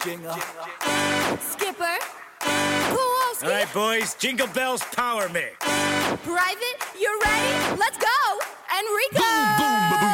Jingle. Skipper. Kowalski. All right, boys, Jingle Bells Power Mix. Private, you're